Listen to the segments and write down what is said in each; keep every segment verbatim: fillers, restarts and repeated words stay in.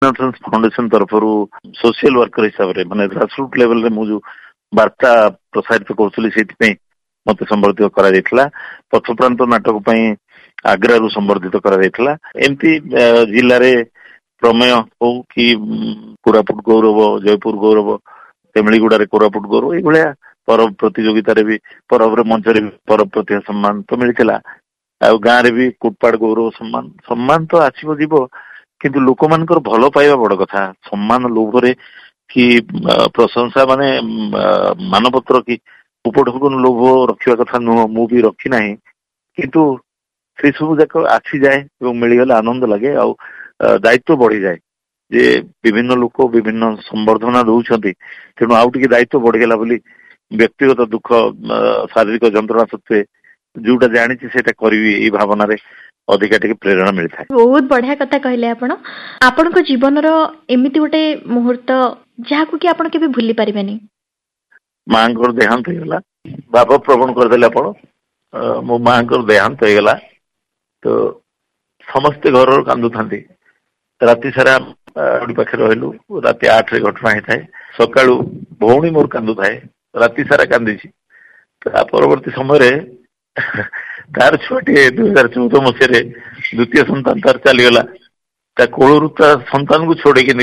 Innocence foundation तरफ social worker हिसाब से माने ग्रासरूट लेवल रे मुझे वार्ता प्रसारित करुली से मत संबर्धित करा पथप्रांत नाटक आग्रा रु संबर्धित करा एमती जिले में प्रमेय हो कि कोरापुट गौरव जयपुर गौरव तेमलीगुड़ा कोरापुट गौरव ये परब प्रतियोगिता भी परब मंच परब प्रति सम्मान तो मिलता गाँव रे भी कुटपाड़ गौरव सम्मान सम्मान तो आसव जीव किंतु लोक मान भल पाइबा बड़ कथा सम्मान लोभरे कि प्रशंसा माने मानपत्र कि उपढौकन लोभ रखा कथा नुह मु भी रखी ना किंतु से सब जाक आसी जाए मिलगले आनंद लगे आ दायित्व बढ़ी जाए जे विभिन्न लोक विभिन्न संवर्धना दौरान तेणु आउ टे दायित्व बढ़ीगला बोली व्यक्तिगत दुख शारीरिक जंत्रणा सत्वे जोटा जानी से करी भावना रे अधिका टिके प्रेरणा मिलता है। बहुत बढ़िया कथा कहले आपण आपण को जीवन रो एमिति गोटे मुहूर्त जाहाकू कि आपण केबे भूली परिबेनी। मां को देहांत होगला बाबा प्रवण कर देले आपण मो मां को देहांत होगला तो समस्त घर कांदु थांती राति सारा ओडी पाखे रहलु राति आठ रे घटना हे थाए सकाळू भौणी मोर कांदु थाए राति सारा कांदी छी ता परवर्ती समय रे तार छुआटे दुई हजार चौदह मसीह द्वितीय संतान तार चलीगला ता कोलू ता संतान को छोड़ के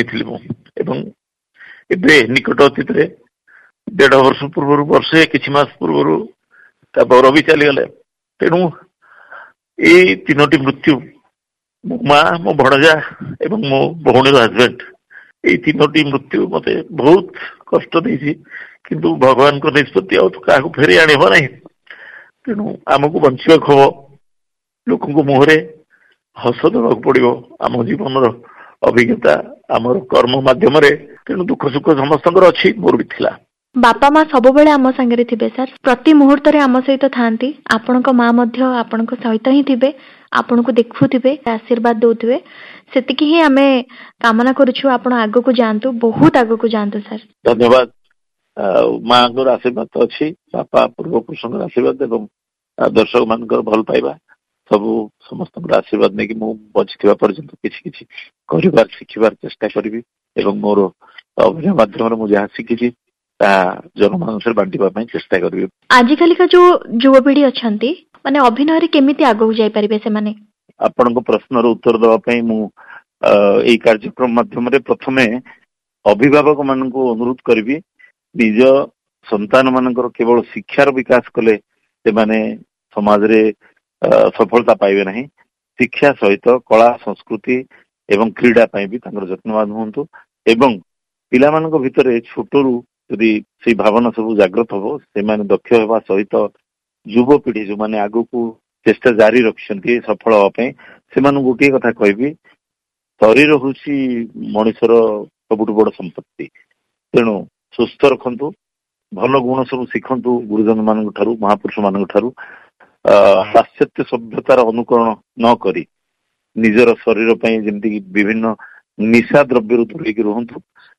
नहीं निकट अतीत डेढ़ वर्ष पूर्व वर्षे किछि मास पूर्व ता बर भी चलीगले तेणु ये तीनोटी मृत्यु मो माँ मो भणजा एवं मो भौणीर हजबैंड ये तीनोटी मृत्यु मते बहुत कष्ट देछि किंतु भगवान को निष्पत्ति आ क्या फेरी आने ना तेणु आमको बंचा हम लोक मुहरे हस देवाक पड़ो आम जीवन अभिज्ञता आमर कर्म मध्यम तेणु दुख सुख समस्त अच्छी मोर भी थिला। बापा माँ सब बेले आम संगे थिबे सर प्रति मुहूर्त रे आम सहित थांती आपणक माँ मध्य आपणक सहित ही थिबे आपनको देखुथिबे आशीर्वाद दउथिबे सेतिकी ही आमे कामना करूछु आपण आगो को जानतु बहुत आगो को जानतु सर। धन्यवाद। माँ को आशीर्वाद तो अच्छी बापा पूर्व पुरुषों आशीर्वाद एवं दर्शक मान भल पाइबा सब समस्त आशीर्वाद नहीं कि मु बचि पर्यंत किछि किछि करिबार शिखिबार चेष्टा करिवि एवं मोर अभिनय माध्यम रे मु जहा शिखिछि ता जनमानस रे बांटिबा पई चेष्टा करिवि। आजिकल का जो युवपीढ़ी अछंती माने अभिनय रे केमिति आगो जाई परिबे से माने आपन को प्रश्न रो उत्तर देबा पई मु एई कार्यक्रम माध्यम रे प्रथमे अभिभावक मान को अनुरोध करिवि निज संतान मानकर केवल शिक्षार विकास कले से माने समाज रे सफलता पाइबे नहीं शिक्षा सहित कला संस्कृति एवं क्रीड़ा पाई भी तांकर जत्नवान हुंतु एवं पिला मानक भितरे छोटरू यदि से भावना सब जागृत हो से माने दक्ष हेबा सहित युव पीढ़ी जो माने आगु को चेष्टा जारी रखिसंती सफल होबा पई से मानु गोटे कथा कहबी शरीर होसी मनुष्यर सबुठ बड़ संपत्ति तेणु सुस्थ रखंतु भल गुण सब शिखंतु गुरुजन मान महापुरुष मान पाश्चात्य सभ्यतार अनुकरण न करी निजर शरीर पई जेमति विभिन्न निशा द्रव्य दूर रुहंतु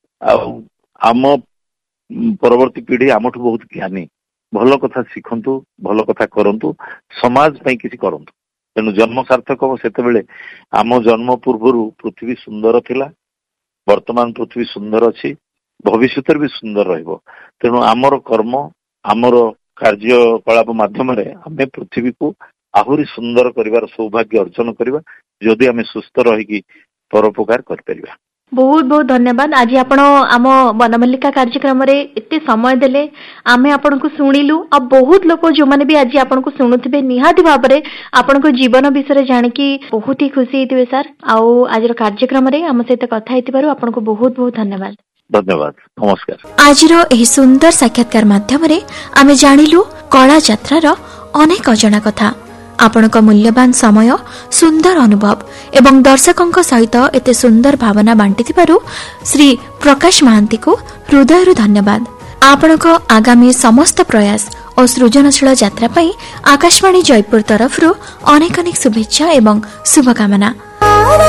आम परवर्ती पीढ़ी आमठू बहुत ज्ञानी भल कथा शिखंतु भल कथा करंतु समाज पई किछि करंतु तेणु जन्म सार्थक हो सेतेबेले आम जन्म पूर्व पृथ्वी सुंदर थिला वर्तमान पृथ्वी सुंदर अछि भविष्य भी सुंदर रहिबो तेणु आमर कर्म आमर कार्यकलाप माध्यम आम पृथ्वी को आहुरी सुंदर करिवार सौभाग्य अर्जन करिबा जदि आम सुस्थ रही परोपकार कर परिबा। बहुत बहुत धन्यवाद। आज आपण आम वनमल्लिका कार्यक्रम रे एते समय देले आमे आपण को सुनिलु आ बहुत लोक जो माने भी आज आपण को सुनुथिबे निहाती भाव रे आपण को जीवन विषय जानि कि बहुत ही खुशी हितिबे सर आ आज कार्यक्रम रे आम सहित कथा हितिबारु आपण को बहुत बहुत धन्यवाद। धन्यवाद नमस्कार। आज एही सुंदर साक्षात्कार माध्यम रे आमे जानिलु कला यात्रार अनेक अजଣା कथा आपणक मूल्यवान समय सुंदर अनुभव एवं दर्शकों सहित एते सुंदर भावना बांटिथिबारु श्री प्रकाश महांती को हृदयरु धन्यवाद। आपणक आगामी समस्त प्रयास और सृजनशील यात्रा पई आकाशवाणी जयपुर तरफरु अनेक अनेक शुभेच्छा एवं शुभकामना।